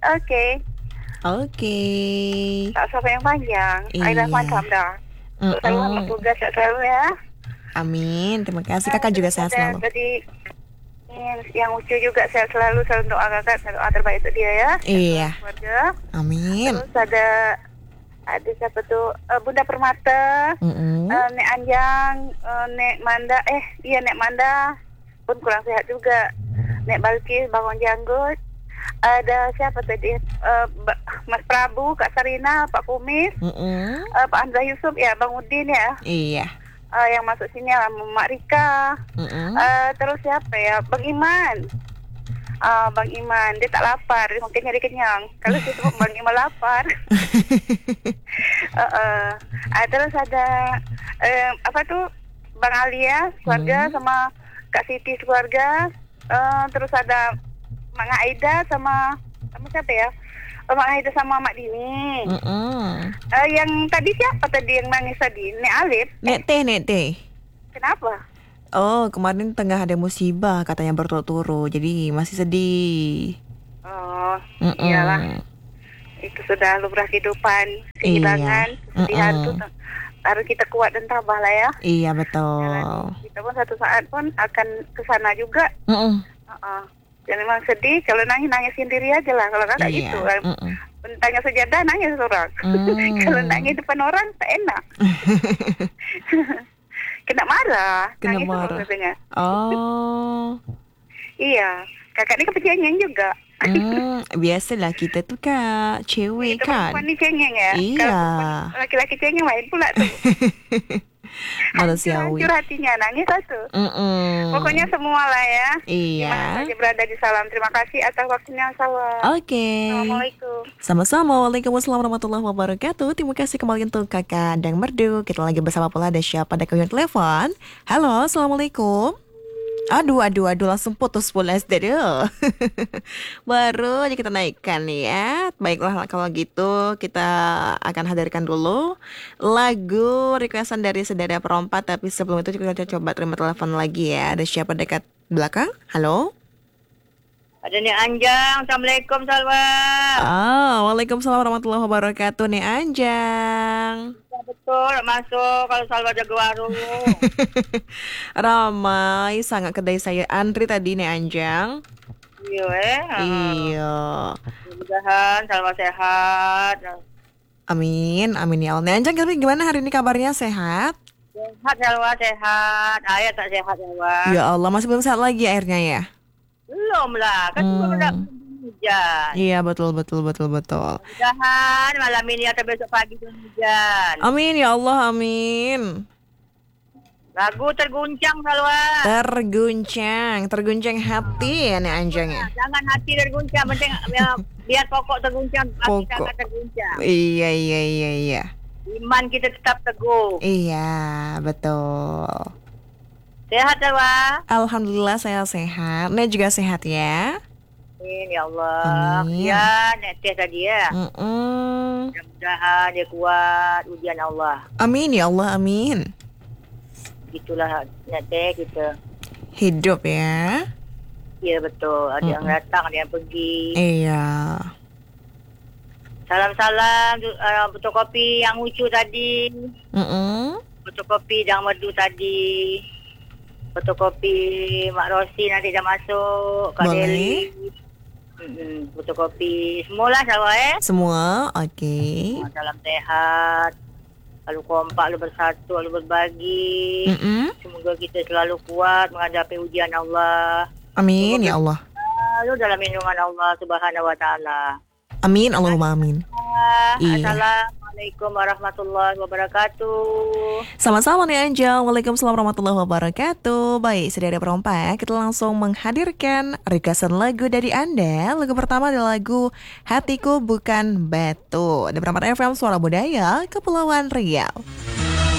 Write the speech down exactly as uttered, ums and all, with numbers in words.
Oke. Oke. Tak usah yang panjang. Aida Iya. mantap dah. Untuk selalu selamat Mm-mm. tugas sehat selalu ya. Amin. Terima kasih. Ah, Kakak juga terus sehat ada selalu. tadi yang, yang lucu juga sehat selalu. Selalu doa kakak, doa terbaik untuk dia ya. Iya. Keluarga. Amin. Terus ada ada siapa tuh? Eh, Bunda Permata, Mm-mm. eh, Nek Anjang, eh, Nek Manda. Eh, iya Nek Manda pun kurang sehat juga. Nek Balkis, Bangun Janggut. Ada siapa tadi? Eh, Ba- Mas Prabu, Kak Sarina, Pak Kumis, Mm-mm. eh, Pak Hamzah Yusuf ya, Bang Udin ya. Iya. Eh, yang masuk sini lah Mak Rika. Mm-mm. Eh, terus siapa ya? Bang Iman. Ah, Bang Iman, dia tak lapar, dia mungkin nyari kenyang. Kalau saya sebut Bang Iman lapar. uh, uh. Ah, terus ada eh, apa tuh Bang Alia keluarga Hmm. sama Kak Siti keluarga. Eh, terus ada Mak Aida sama sama siapa ya? Oh, Mak Aida sama Mak Dini. Mm-mm. Eh, yang tadi siapa tadi yang nangis tadi? Nek Alif. Nek teh, nek teh. Kenapa? Oh, kemarin tengah ada musibah katanya berturut-turut, jadi masih sedih. Oh, Mm-mm. iyalah. Itu sudah lumrah kehidupan, kehilangan, Iya. kesedihan Mm-mm. tuh harus kita kuat dan tabah lah ya. Iya, Jalan. betul. Kita pun satu saat pun akan ke sana juga. Mm-mm. Uh-uh. Dan memang sedih, kalau nangis nangis sendiri aja lah. Kalau kakak Iya. gitu, kan. Mm-mm. Tanya sejadah nangis orang. Mm. Kalau nangis depan orang tak enak. Kena marah, Kena nangis terus marah. katanya. Oh. Iya, kakak ni kepercayaan juga. Hmm, biasalah kita tuh kak, cewek Itu kan. perempuan ni cengeng ya. Iya. Kalau perempuan laki-laki cengeng lain pula tuh. Manusiawi. Hancur hatinya, nangis satu. Mm-mm. Pokoknya semua lah ya. Iya. Dimana saja berada di salam. Terima kasih atas waktunya Sawa. Oke. Assalamualaikum. Sama-sama. Waalaikumsalam warahmatullahi wabarakatuh. Terima kasih kembali untuk kakak dan merdu. Kita lagi bersama pula ada siapa ada kawan telepon. Halo, assalamualaikum. Aduh, aduh, aduh, langsung putus pula S D deh. Baru aja kita naikkan ya. Baiklah kalau gitu kita akan hadirkan dulu lagu requestan dari saudara perempat. Tapi sebelum itu kita coba terima telepon lagi ya. Ada siapa dekat belakang? Halo? Ada Nek Anjang. Assalamualaikum Salwa. Ah, waalaikumsalam warahmatullahi wabarakatuh nih Anjang. Ya, betul masuk kalau Salwa jaga warung. Ramai sangat kedai saya antri tadi nih Anjang. Iya eh. Iya. Mudah-mudahan Salwa sehat. Amin, amin ya Allah. Nih Anjang, tapi gimana hari ini kabarnya, sehat? Sehat Salwa sehat. Ayah tak sehat Salwa. Ya Allah, masih belum sehat lagi akhirnya ya? Belum lah. Kan Hmm. belum ada hujan. Iya, betul, betul, betul, betul. Mudah-mudahan malam ini atau besok pagi turun hujan. Amin ya Allah, amin. Lagu terguncang Salwa. Terguncang, terguncang hati ya nih Anjang ya. Jangan hati terguncang, penting ya, biar pokok terguncang, hati Pokok. jangan terguncang. Iya, iya, iya, iya. Iman kita tetap teguh. Iya, betul. Sehat Salwa. Alhamdulillah saya sehat. Nek juga sehat ya. Amin ya Allah. Amin. Ya, Nek Teh tadi ya. Mm-mm. Mudah-mudahan dia kuat ujian Allah. Amin ya Allah, amin. Itulah Nek Teh kita. Hidup ya. Ya betul. Ada yang datang, ada yang pergi. Iya. Salam-salam uh, betul kopi yang lucu tadi. Mm-mm. Betul kopi Dang Merdu tadi. Betul kopi Mak Rosi nanti dah masuk. Kak Boleh. Deli. Mm-mm. Betul kopi. Semualah Salwa eh. Semua, oke. Salam sehat. Lalu kompak, lalu bersatu, lalu berbagi. Mm-mm. Semoga kita selalu kuat menghadapi ujian Allah. Amin ya Allah. Lalu dalam lindungan Allah Subhanahu wa taala. Amin, Allahumma amin. Iya. Assalamualaikum warahmatullahi wabarakatuh. Sama-sama nih Anjal. Waalaikumsalam warahmatullahi wabarakatuh. Baik, saudara perompak, kita langsung menghadirkan requestan lagu dari Anda. Lagu pertama adalah lagu Hatiku Bukan Batu. Ada Perompak F M Suara Budaya, Kepulauan Riau.